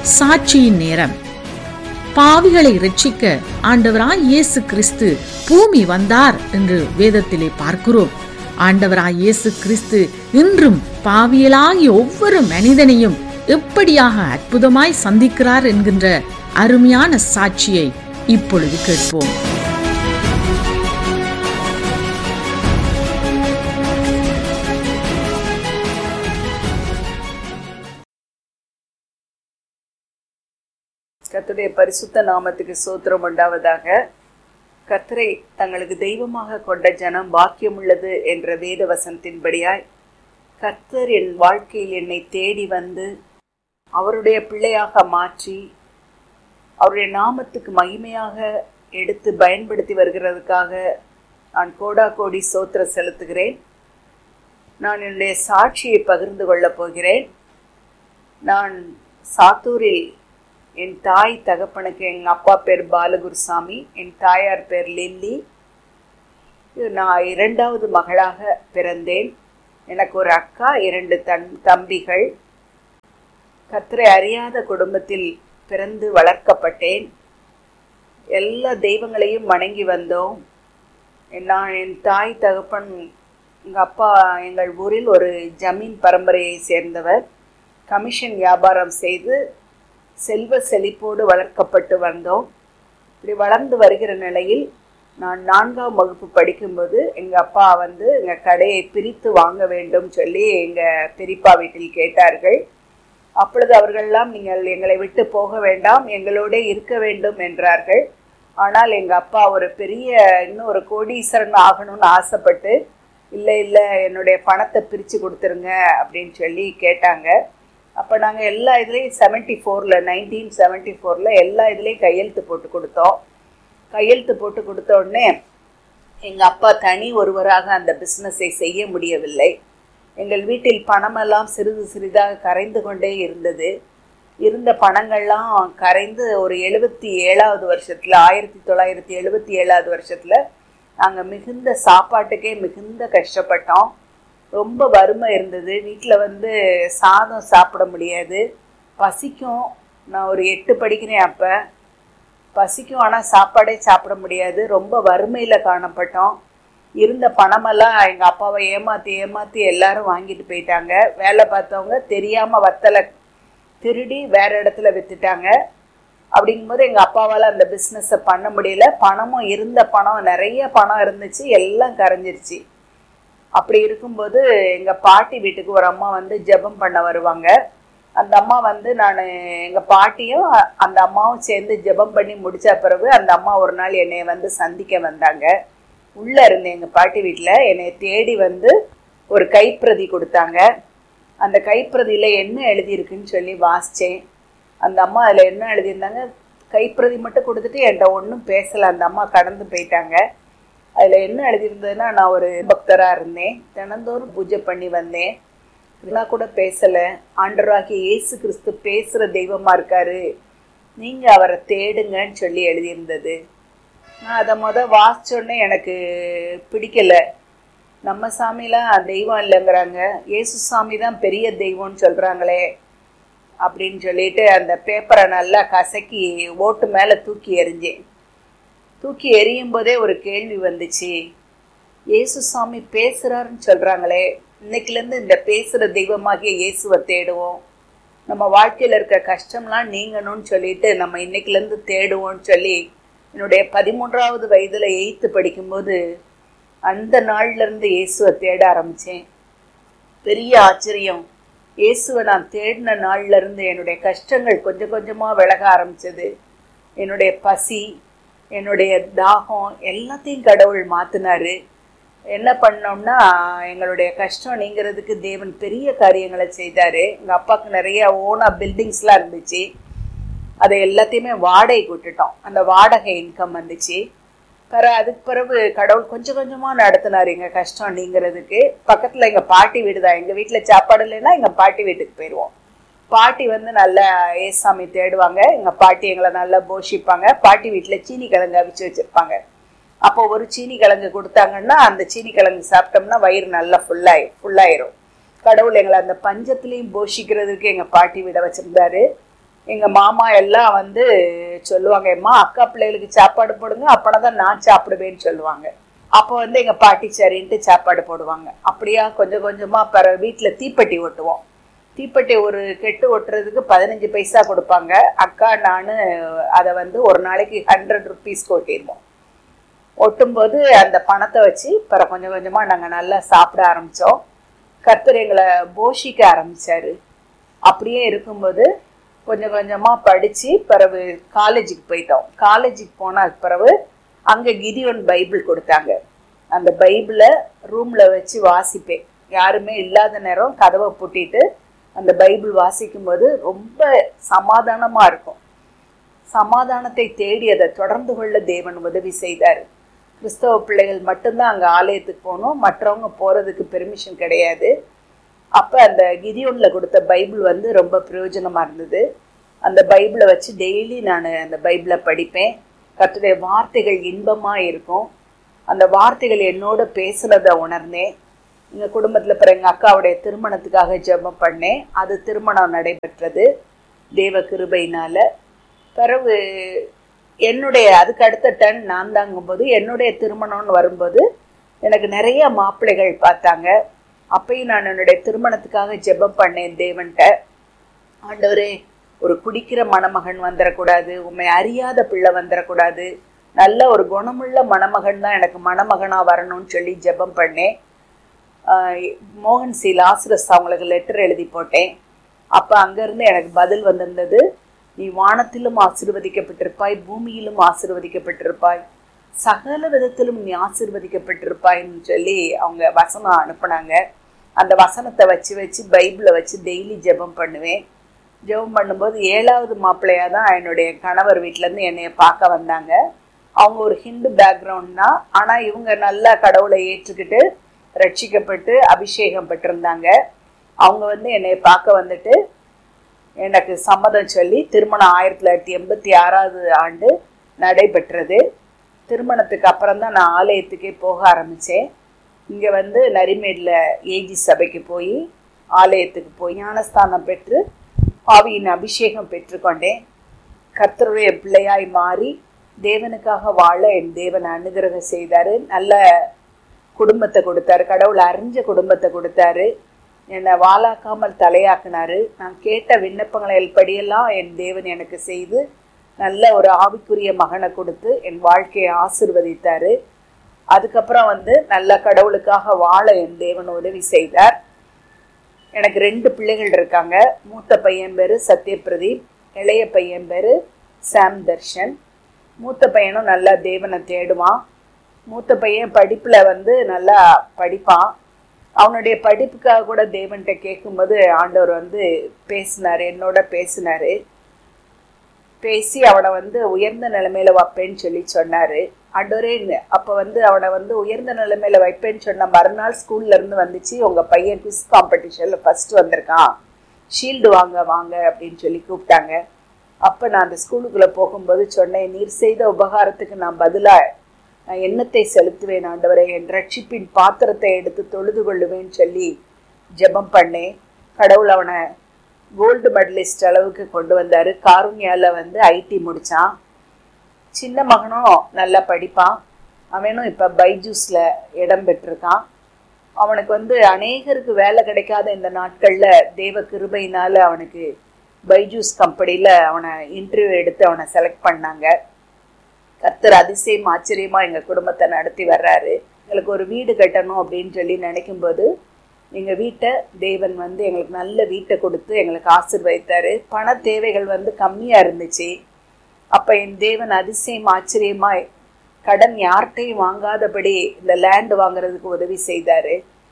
சாட்சியின் நேரம். பாவிகளை இரட்சிக்க ஆண்டவராய் இயேசு கிறிஸ்து பூமி வந்தார் என்று வேதத்திலே பார்க்கிறோம். ஆண்டவராய் இயேசு கிறிஸ்து இன்றும் பாவியலாகிய ஒவ்வொரு மனிதனையும் எப்படியாக அற்புதமாய் சந்திக்கிறார் என்கின்ற அருமையான சாட்சியை இப்பொழுது கேட்போம். கர்த்தருடைய பரிசுத்த நாமத்துக்கு ஸ்தோத்திரம் உண்டாவதாக. கர்த்தரை தங்களுக்கு தெய்வமாக கொண்ட ஜனம் பாக்கியமுள்ளது என்ற வேத வசனத்தின்படியாய் கர்த்தர் என் வாழ்க்கையில் என்னை தேடி வந்து அவருடைய பிள்ளையாக மாற்றி அவருடைய நாமத்துக்கு மகிமையாக எடுத்து பயன்படுத்தி வருகிறதுக்காக நான் கோடி ஸ்தோத்திரம் செலுத்துகிறேன். நான் என்னுடைய சாட்சியை பகிர்ந்து கொள்ளப் போகிறேன். நான் சாத்தூரில் என் தாய் தகப்பனுக்கு எங்கள் அப்பா பேர் பாலகுருசாமி, என் தாயார் பேர் லில்லி. நான் இரண்டாவது மகளாக பிறந்தேன். எனக்கு ஒரு அக்கா, 2 தம்பிகள். கர்த்தரை அறியாத குடும்பத்தில் பிறந்து வளர்க்கப்பட்டேன். எல்லா தெய்வங்களையும் வணங்கி வந்தோம். என் தாய் தகப்பன், எங்கள் அப்பா எங்கள் ஊரில் ஒரு ஜமீன் பரம்பரையை சேர்ந்தவர். கமிஷன் வியாபாரம் செய்து செல்வ செழிப்போடு வளர்க்கப்பட்டு வந்தோம். இப்படி வளர்ந்து வருகிற நிலையில் நான் 4ஆம் வகுப்பு படிக்கும்போது எங்கள் அப்பா வந்து எங்கள் கடையை பிரித்து வாங்க வேண்டும் சொல்லி எங்கள் பெரியப்பா வீட்டில் கேட்டார்கள். அப்பொழுது அவர்களெல்லாம் நீங்கள் எங்களை விட்டு போக வேண்டாம், எங்களோட இருக்க வேண்டும் என்றார்கள். ஆனால் எங்கள் அப்பா ஒரு பெரிய இன்னும் ஒரு கோடீஸ்வரன் ஆகணும்னு ஆசைப்பட்டு இல்லை என்னுடைய பணத்தை பிரித்து கொடுத்துருங்க அப்படின்னு சொல்லி கேட்டாங்க. அப்போ நாங்கள் எல்லா இதுலேயும் 1974 எல்லா இதுலேயும் கையெழுத்து போட்டு கொடுத்தோம். கையெழுத்து போட்டு கொடுத்த உடனே எங்கள் அப்பா தனி ஒருவராக அந்த பிஸ்னஸை செய்ய முடியவில்லை. எங்கள் வீட்டில் பணமெல்லாம் சிறிது சிறிதாக கரைந்து கொண்டே இருந்தது. இருந்த பணங்கள்லாம் கரைந்து ஒரு 77வது வருஷத்தில் 1977வது வருஷத்தில் நாங்கள் மிகுந்த சாப்பாட்டுக்கே மிகுந்த கஷ்டப்பட்டோம். ரொம்ப வறுமை இருந்தது. வீட்டில் வந்து சாதம் சாப்பிட முடியாது, பசிக்கும். நான் ஒரு 8 படிக்கிறேன், அப்போ பசிக்கும், ஆனால் சாப்பாடே சாப்பிட முடியாது. ரொம்ப வறுமையில் காணப்பட்டோம். இருந்த பணமெல்லாம் எங்கள் அப்பாவை ஏமாற்றி எல்லாரும் வாங்கிட்டு போயிட்டாங்க. வேலை பார்த்தவங்க தெரியாமல் வத்தலை திருடி வேறு இடத்துல விற்றுட்டாங்க. அப்படிங்கும்போது எங்கள் அப்பாவால் அந்த பிஸ்னஸை பண்ண முடியல. பணமும் இருந்த பணம் நிறைய பணம் இருந்துச்சு, எல்லாம் கரைஞ்சிருச்சு. அப்படி இருக்கும்போது எங்கள் பாட்டி வீட்டுக்கு ஒரு அம்மா வந்து ஜெபம் பண்ண வருவாங்க. அந்த அம்மா வந்து எங்கள் பாட்டியும் அந்த அம்மாவும் சேர்ந்து ஜெபம் பண்ணி முடித்த பிறகு அந்த அம்மா ஒரு நாள் என்னை வந்து சந்திக்க வந்தாங்க. உள்ளே இருந்தேன் எங்கள் பாட்டி வீட்டில். என்னை தேடி வந்து ஒரு கைப்பிரதி கொடுத்தாங்க. அந்த கைப்பிரதியில் என்ன எழுதியிருக்குன்னு சொல்லி வாசித்தேன். அந்த அம்மா அதில் என்ன எழுதியிருந்தாங்க, கைப்பிரதி மட்டும் கொடுத்துட்டு என்கிட்ட ஒன்றும் பேசலை. அந்த அம்மா கடந்து போயிட்டாங்க. அதில் என்ன எழுதியிருந்ததுன்னா, நான் ஒரு பக்தராக இருந்தேன், தினந்தோறும் பூஜை பண்ணி வந்தேன், இதெல்லாம் கூட பேசலை. ஆண்டவராகிய இயேசு கிறிஸ்து பேசுகிற தெய்வமாக இருக்காரு, நீங்கள் அவரை தேடுங்கன்னு சொல்லி எழுதியிருந்தது. நான் அதை வாசிச்சோடனே எனக்கு பிடிக்கலை. நம்ம சாமிலாம் தெய்வம் இல்லைங்கிறாங்க, இயேசு சாமி தான் பெரிய தெய்வம்னு சொல்கிறாங்களே அப்படின்னு சொல்லிட்டு அந்த பேப்பரை நல்லா கசக்கி ஓட்டு மேலே தூக்கி எறிஞ்சேன். தூக்கி எறியும் போதே ஒரு கேள்வி வந்துச்சு, இயேசு சாமி பேசுகிறாருன்னு சொல்கிறாங்களே, இன்னைக்குலேருந்து இந்த பேசுகிற தெய்வமாகிய இயேசுவை தேடுவோம், நம்ம வாழ்க்கையில் இருக்க கஷ்டம்லாம் நீங்கணும்னு சொல்லிட்டு நம்ம இன்னைக்குலேருந்து தேடுவோம்னு சொல்லி என்னுடைய 13வது வயதில் 8th படிக்கும்போது அந்த நாள்லேருந்து இயேசுவை தேட ஆரம்பித்தேன். பெரிய ஆச்சரியம், இயேசுவை நான் தேடின நாள்லேருந்து என்னுடைய கஷ்டங்கள் கொஞ்சம் கொஞ்சமாக விலக ஆரம்பித்தது. என்னுடைய பசி, என்னுடைய தாகம் எல்லாத்தையும் கடவுள் மாற்றினார். என்ன பண்ணோம்னா, எங்களுடைய கஷ்டம் நீங்கிறதுக்கு தேவன் பெரிய காரியங்களை செய்தார். எங்கள் அப்பாவுக்கு நிறைய ஓனாக பில்டிங்ஸ்லாம் இருந்துச்சு. அதை எல்லாத்தையுமே வாடகைக்கு விட்டுட்டோம். அந்த வாடகை இன்கம் வந்துச்சு. அதுக்கு பிறகு கடவுள் கொஞ்சம் கொஞ்சமாக நடத்தினார் எங்கள் கஷ்டம் நீங்கிறதுக்கு. பக்கத்தில் எங்கள் பாட்டி வீடு தான். எங்கள் வீட்டில் சாப்பாடு இல்லைன்னா எங்கள் பாட்டி வீட்டுக்கு போயிடுவோம். பாட்டி வந்து நல்லா ஏசாமி தேடுவாங்க. எங்கள் பாட்டி எங்களை நல்லா போஷிப்பாங்க. பாட்டி வீட்டில் சீனி கிழங்கு அவிச்சு வச்சுருப்பாங்க. அப்போ ஒரு சீனி கிழங்கு கொடுத்தாங்கன்னா அந்த சீனி கிழங்கு சாப்பிட்டோம்னா வயிறு நல்லா ஃபுல்லாயிரும். கடவுள் எங்களை அந்த பஞ்சத்துலேயும் போஷிக்கிறதுக்கு எங்கள் பாட்டி விட வச்சுருந்தாரு. எங்கள் மாமா எல்லாம் வந்து சொல்லுவாங்க, அம்மா அக்கா பிள்ளைகளுக்கு சாப்பாடு போடுங்க, அப்போனா தான் நான் சாப்பிடுவேன்னு சொல்லுவாங்க. அப்போ வந்து எங்கள் பாட்டி சரின்ட்டு சாப்பாடு போடுவாங்க. அப்படியா கொஞ்சம் கொஞ்சமாக பிறகு வீட்டில் தீப்பெட்டி ஒட்டுவோம். தீப்பெட்டி ஒரு கெட்டு ஒட்டுறதுக்கு 15 பைசா கொடுப்பாங்க. அக்கா நான் அதை வந்து ஒரு நாளைக்கு 100 ருபீஸ்க்கு ஒட்டிடுவோம். ஒட்டும்போது அந்த பணத்தை வச்சு பிறகு கொஞ்சம் கொஞ்சமாக நாங்கள் நல்லா சாப்பிட ஆரம்பித்தோம். கர்த்தர் எங்களை போஷிக்க ஆரம்பித்தார். அப்படியே இருக்கும்போது கொஞ்சம் கொஞ்சமாக படித்து பிறகு காலேஜுக்கு போயிட்டோம். காலேஜுக்கு போன பிறகு அங்கே கிதியோன் பைபிள் கொடுத்தாங்க. அந்த பைபிளை ரூமில் வச்சு வாசிப்பேன். யாருமே இல்லாத நேரம் கதவை பூட்டிட்டு அந்த பைபிள் வாசிக்கும்போது ரொம்ப சமாதானமாக இருக்கும். சமாதானத்தை தேடி அதை தொடர்ந்து கொள்ள தேவன் உதவி செய்தார். கிறிஸ்தவ பிள்ளைகள் மட்டும்தான் அங்கே ஆலயத்துக்கு போகணும், மற்றவங்க போகிறதுக்கு பெர்மிஷன் கிடையாது. அப்போ அந்த கிதியோனில் கொடுத்த பைபிள் வந்து ரொம்ப பிரயோஜனமாக இருந்தது. அந்த பைபிளை வச்சு டெய்லி நான் அந்த பைபிளை படிப்பேன். கர்த்தருடைய வார்த்தைகள் இன்பமாக இருக்கும். அந்த வார்த்தைகள் என்னோட பேசுனதை உணர்ந்தேன். எங்கள் குடும்பத்தில் பிற எங்கள் அக்காவுடைய திருமணத்துக்காக ஜெபம் பண்ணேன். அது திருமணம் நடைபெற்றது தேவ கிருபையினால். பிறகு என்னுடைய அதுக்கு அடுத்த டன் நான் தாங்கும்போது என்னுடைய திருமணம்னு வரும்போது எனக்கு நிறைய மாப்பிள்ளைகள் பார்த்தாங்க. அப்பயும் நான் என்னுடைய திருமணத்துக்காக ஜெபம் பண்ணேன் தேவன்கிட்ட. ஆண்டவரே, ஒரு குடிக்கிற மணமகன் வந்துடக்கூடாது, உண்மை அறியாத பிள்ளை வந்துடக்கூடாது, நல்ல ஒரு குணமுள்ள மணமகன் தான் எனக்கு மணமகனாக வரணும்னு சொல்லி ஜெபம் பண்ணேன். மோகன் சி லாசரஸ் அவங்களுக்கு லெட்டர் எழுதி போட்டேன். அப்போ அங்கேருந்து எனக்கு பதில் வந்திருந்தது, நீ வானத்திலும் ஆசீர்வதிக்கப்பட்டிருப்பாய், பூமியிலும் ஆசீர்வதிக்கப்பட்டிருப்பாய், சகல விதத்திலும் நீ ஆசீர்வதிக்கப்பட்டிருப்பாய்ன்னு சொல்லி அவங்க வசனம் அனுப்புனாங்க. அந்த வசனத்தை வச்சு பைபிளை வச்சு டெய்லி ஜெபம் பண்ணுவேன். ஜெபம் பண்ணும்போது 7வது மாப்பிள்ளையாக தான் என்னுடைய கணவர் வீட்டிலேருந்து என்னைய பார்க்க வந்தாங்க. அவங்க ஒரு ஹிந்து பேக்ரவுண்ட்னா, ஆனால் இவங்க நல்லா கடவுளை ஏற்றுக்கிட்டு ரட்சிக்கப்பட்டு அபிஷேகம் பெற்றிருந்தாங்க. அவங்க வந்து என்னை பார்க்க வந்துட்டு எனக்கு சம்மதம் சொல்லி திருமணம் 1986 ஆண்டு நடைபெற்றது. திருமணத்துக்கு அப்புறம் தான் நான் ஆலயத்துக்கே போக ஆரம்பித்தேன். இங்கே வந்து நரிமேடில் ஏஜி சபைக்கு போய் ஆலயத்துக்கு போய் ஞானஸ்தானம் பெற்று ஆவியின் அபிஷேகம் பெற்றுக்கொண்டேன். கர்த்தருடைய பிள்ளையாய் மாறி தேவனுக்காக வாழ என் தேவன் அனுகிரகம் செய்தார். நல்ல குடும்பத்தை கொடுத்தாரு, கடவுளை அறிஞ்ச குடும்பத்தை கொடுத்தாரு, என்னை வாளாக்காமல் தலையாக்குனாரு. நான் கேட்ட விண்ணப்பங்களை படியெல்லாம் என் தேவன் எனக்கு செய்து நல்ல ஒரு ஆவிக்குரிய மகனை கொடுத்து என் வாழ்க்கையை ஆசீர்வதித்தார். அதுக்கப்புறம் வந்து நல்ல கடவுளுக்காக வாழ என் தேவன் உதவி செய்தார். எனக்கு 2 பிள்ளைகள் இருக்காங்க. மூத்த பையன் பேர் சத்யபிரதீப், இளைய பையன் பேர் சாம் தர்ஷன். மூத்த பையனும் நல்லா தேவனை தேடுவான். மூத்த பையன் படிப்பில் வந்து நல்லா படிப்பான். அவனுடைய படிப்புக்காக கூட தேவன்கிட்ட கேட்கும்போது ஆண்டவர் வந்து பேசினார், என்னோட பேசினார். பேசி அவனை வந்து உயர்ந்த நிலைமையில வைப்பேன்னு சொல்லி சொன்னார். ஆண்டவரே, அப்போ வந்து அவனை வந்து உயர்ந்த நிலைமையில வைப்பேன்னு சொன்ன மறுநாள் ஸ்கூல்லேருந்து வந்துச்சு, உங்கள் பையன் குவிஸ் காம்படிஷனில் ஃபஸ்ட்டு வந்திருக்கான், ஷீல்டு வாங்க வாங்க அப்படின்னு சொல்லி கூப்பிட்டாங்க. அப்போ நான் அந்த ஸ்கூலுக்குள்ளே போகும்போது சொன்னேன், நீர் செய்த உபகாரத்துக்கு நான் பதிலாக நான் எண்ணத்தை செலுத்துவேன் ஆண்டவரை, என் ரட்சிப்பின் பாத்திரத்தை எடுத்து தொழுது கொள்ளுவேன்னு சொல்லி ஜெபம் பண்ணேன். கடவுள் அவனை கோல்டு மெடலிஸ்ட் அளவுக்கு கொண்டு வந்தார். காருண்யாவில் வந்து ஐடி முடித்தான். சின்ன மகனும் நல்லா படிப்பான். அவனும் இப்போ பைஜூஸில் இடம் பெற்றிருக்கான். அவனுக்கு வந்து அநேகருக்கு வேலை கிடைக்காத இந்த நாட்களில் தேவ கிருபையினால் அவனுக்கு பைஜூஸ் கம்பெனியில் அவனை இன்டர்வியூ எடுத்து அவனை செலக்ட் பண்ணாங்க. கர்த்தர் அதிசயம் ஆச்சரியமாக எங்கள் குடும்பத்தை நடத்தி வர்றாரு. எங்களுக்கு ஒரு வீடு கட்டணும் அப்படின்னு சொல்லி நினைக்கும்போது எங்கள் வீட்டை தேவன் வந்து எங்களுக்கு நல்ல வீட்டை கொடுத்து எங்களுக்கு ஆசீர்வதித்தார். பண தேவைகள் வந்து கம்மியாக இருந்துச்சு. அப்போ என் தேவன் அதிசயம் ஆச்சரியமாய் கடன் யார்கிட்டையும் வாங்காதபடி இந்த லேண்டு வாங்குறதுக்கு உதவி செய்தார்.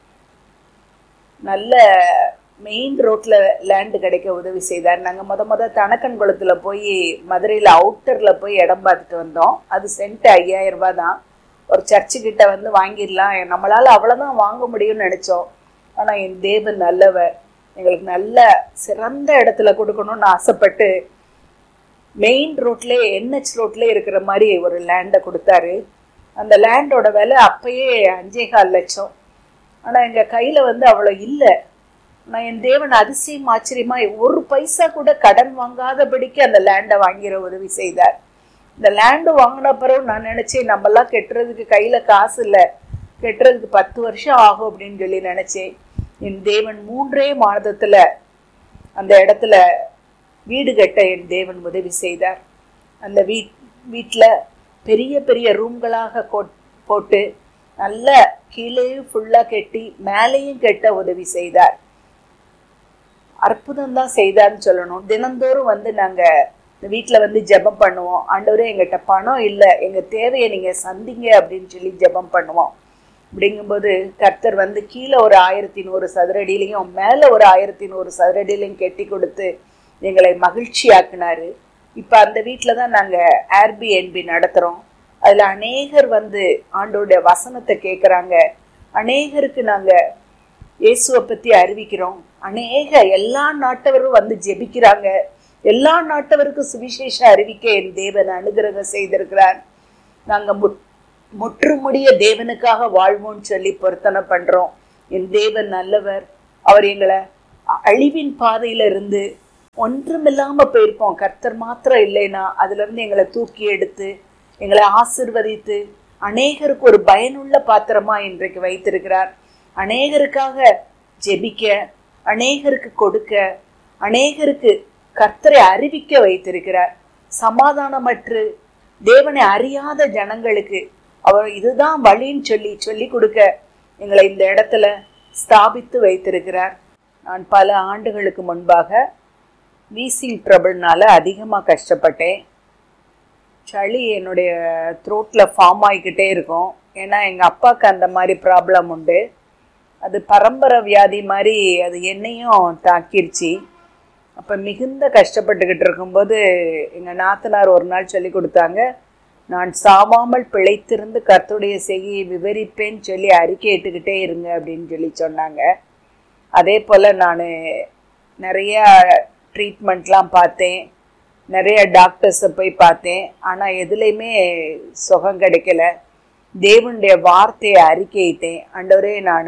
நல்ல மெயின் ரோட்டில் லேண்டு கிடைக்க உதவி செய்தார். நாங்கள் முத தனக்கன்குளத்தில் போய் மதுரையில் அவுட்டரில் போய் இடம் பார்த்துட்டு வந்தோம். அது சென்ட் 5000 ரூபா தான். ஒரு சர்ச்சுக்கிட்ட வந்து வாங்கிடலாம், நம்மளால் அவ்வளோதான் வாங்க முடியும்னு நினச்சோம். ஆனால் என் தேவன் நல்லவர், எங்களுக்கு நல்ல சிறந்த இடத்துல கொடுக்கணும்னு ஆசைப்பட்டு மெயின் ரோட்லே NH ரோட்லேயே இருக்கிற மாதிரி ஒரு லேண்டை கொடுத்தாரு. அந்த லேண்டோட விலை அப்பயே 5,4 லட்சம். ஆனால் எங்கள் கையில் வந்து அவ்வளோ இல்லை. நான் என் தேவன் அதிசயம் ஆச்சரியமா ஒரு பைசா கூட கடன் வாங்காதபடிக்கு அந்த லேண்டை வாங்கிற உதவி செய்தார். இந்த லேண்டு வாங்கின பிறகு நான் நினைச்சேன், நம்மெல்லாம் கெட்டுறதுக்கு கையில காசு இல்லை, கெட்டுறதுக்கு 10 வருஷம் ஆகும் அப்படின்னு சொல்லி நினைச்சேன். என் தேவன் 3 மாதத்துல அந்த இடத்துல வீடு கட்ட என் தேவன் உதவி செய்தார். அந்த வீட்டில் பெரிய பெரிய ரூம்களாக போட்டு நல்ல கீழேயும் ஃபுல்லாக கெட்டி மேலேயும் கெட்ட உதவி செய்தார். அற்புதம் தான் செய்தார்னு சொல்லணும். தினந்தோறும் வந்து நாங்கள் இந்த வீட்டில் ஜெபம் பண்ணுவோம். ஆண்டவரே, எங்கிட்ட பணம் இல்லை, எங்கள் தேவையை நீங்கள் சந்திங்க அப்படின்னு சொல்லி ஜெபம் பண்ணுவோம். அப்படிங்கும்போது கர்த்தர் கீழே ஒரு 1100 சதுரடியிலையும் மேலே ஒரு 1100 சதுரடியிலையும் கெட்டி கொடுத்து எங்களை மகிழ்ச்சி ஆக்குனாரு. இப்போ அந்த வீட்டில் தான் நாங்கள் ஏர்பிஎன்பி நடத்துகிறோம். அதில் அநேகர் ஆண்டோடைய வசனத்தை கேட்குறாங்க. அநேகருக்கு நாங்கள் இயேசுவை பற்றி அறிவிக்கிறோம். எல்லா நாட்டவரும் ஜெபிக்கிறாங்க. எல்லா நாட்டவருக்கும் சுவிசேஷம் அறிவிக்க என் தேவன் அனுகிரகம் செய்திருக்கிறார். நாங்கள் முற்றுமுடிய தேவனுக்காக வாழ்வோம்னு சொல்லி பொருத்தனை பண்றோம். என் தேவன் நல்லவர். அவர் எங்களை அழிவின் பாதையில இருந்து ஒன்றுமில்லாம போயிருப்போம், கர்த்தர் மாத்திரம் இல்லைன்னா அதுல இருந்து எங்களை தூக்கி எடுத்து எங்களை ஆசிர்வதித்து அநேகருக்கு ஒரு பயனுள்ள பாத்திரமா இன்றைக்கு வைத்திருக்கிறார். அநேகருக்காக ஜெபிக்க, அநேகருக்கு கொடுக்க, அநேகருக்கு கர்த்தரை அறிவிக்க வைத்திருக்கிறார். சமாதானமற்று தேவனை அறியாத ஜனங்களுக்கு அவர் இதுதான் வழின்னு சொல்லி கொடுக்க எங்களை இந்த இடத்துல ஸ்தாபித்து வைத்திருக்கிறார். நான் பல ஆண்டுகளுக்கு முன்பாக வீசிங் ட்ரபிள்னால அதிகமாக கஷ்டப்பட்டேன். சளி என்னுடைய த்ரோட்டில் ஃபார்ம் ஆகிக்கிட்டே இருக்கும். ஏன்னா எங்கள் அப்பாவுக்கு அந்த மாதிரி ப்ராப்ளம் உண்டு. அது பரம்பரை வியாதி மாதிரி அது என்னையும் தாக்கிருச்சு. அப்போ மிகுந்த கஷ்டப்பட்டுக்கிட்டு இருக்கும்போது எங்கள் நாத்தனார் ஒரு நாள் சொல்லி கொடுத்தாங்க, நான் சாவாமல் பிழைத்திருந்து கர்த்தருடைய செய்கையை விவரிப்பேன்னு சொல்லி அறிக்கையிட்டுக்கிட்டே இருங்க அப்படின்னு சொல்லி சொன்னாங்க. அதே போல் நான் நிறையா ட்ரீட்மெண்ட்லாம் பார்த்தேன், நிறைய டாக்டர்ஸை போய் பார்த்தேன். ஆனால் எதுலேயுமே சுகம் கிடைக்கல. தேவனுடைய வார்த்தையை அறிக்கையிட்டேன். ஆண்டவரே, நான்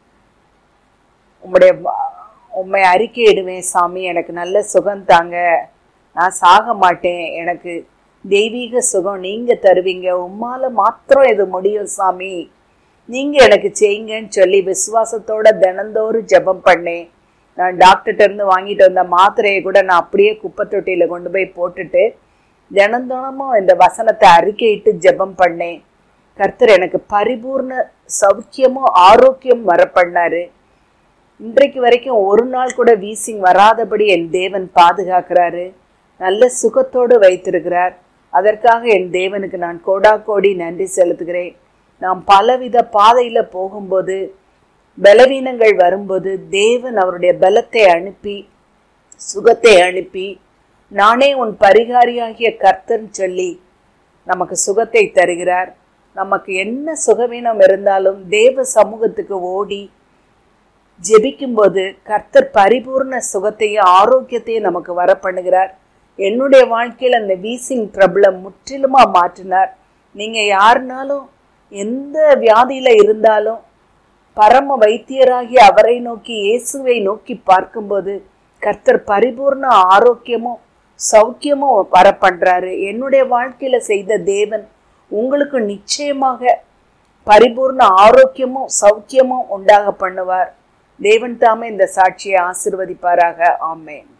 உம்மை அறிக்கையிடுவேன் சாமி, எனக்கு நல்ல சுகம் தாங்க, நான் சாக மாட்டேன், எனக்கு தெய்வீக சுகம் நீங்கள் தருவீங்க, உம்மால் மாத்திரம் இது முடியும் சாமி, நீங்கள் எனக்கு செய்யுங்கன்னு சொல்லி விசுவாசத்தோட தினந்தோறும் ஜெபம் பண்ணேன். நான் டாக்டர்கிட்ட இருந்து வாங்கிட்டு வந்த மாத்திரையை கூட நான் அப்படியே குப்பை தொட்டியில் கொண்டு போய் போட்டுட்டு தினந்தோனமும் இந்த வசனத்தை அறிக்கையிட்டு ஜெபம் பண்ணேன். கர்த்தர் எனக்கு பரிபூர்ண சௌக்கியமும் ஆரோக்கியம் வர பண்ணாரு. இன்றைக்கு வரைக்கும் ஒரு நாள் கூட வீசிங் வராதபடி என் தேவன் பாதுகாக்கிறாரு, நல்ல சுகத்தோடு வைத்திருக்கிறார். அதற்காக என் தேவனுக்கு நான் கோடாகோடி நன்றி செலுத்துகிறேன். நாம் பலவித பாதையில போகும்போது, பலவீனங்கள் வரும்போது தேவன் அவருடைய பலத்தை அனுப்பி சுகத்தை அனுப்பி நானே உன் பரிகாரியாகிய கர்த்தர்ன்னு சொல்லி நமக்கு சுகத்தை தருகிறார். நமக்கு என்ன சுகவீனம் இருந்தாலும் தேவ சமூகத்துக்கு ஓடி ஜெபிக்கும்போது கர்த்தர் பரிபூர்ண சுகத்தையும் ஆரோக்கியத்தையும் நமக்கு வர பண்ணுகிறார். என்னுடைய வாழ்க்கையில் அந்த வீசிங் ட்ரபிளை முற்றிலுமா மாற்றினார். நீங்க யாருனாலும் எந்த வியாதியில இருந்தாலும் பரம வைத்தியராகி அவரை நோக்கி இயேசுவை நோக்கி பார்க்கும்போது கர்த்தர் பரிபூர்ண ஆரோக்கியமும் சௌக்கியமும் வர பண்றாரு. என்னுடைய வாழ்க்கையில செய்த தேவன் உங்களுக்கு நிச்சயமாக பரிபூர்ண ஆரோக்கியமும் சௌக்கியமும் உண்டாக பண்ணுவார். தேவன் தாமே இந்த சாட்சியை ஆசீர்வதிப்பாராக. ஆமென்.